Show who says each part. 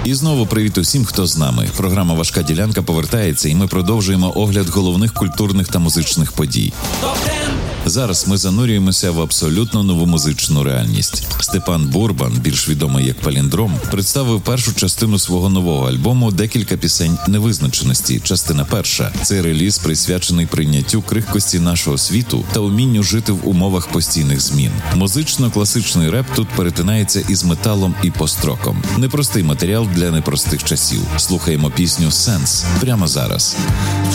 Speaker 1: І знову привіт усім, хто з нами. Програма «Важка ділянка» повертається, і ми продовжуємо огляд головних культурних та музичних подій. Зараз ми занурюємося в абсолютно нову музичну реальність. Степан Бурбан, більш відомий як Паліндром, представив першу частину свого нового альбому «Декілька пісень невизначеності», частина перша. Цей реліз присвячений прийняттю крихкості нашого світу та умінню жити в умовах постійних змін. Музично-класичний реп тут перетинається із металом і построком. Непростий матеріал для непростих часів. Слухаємо пісню «Сенс» прямо зараз.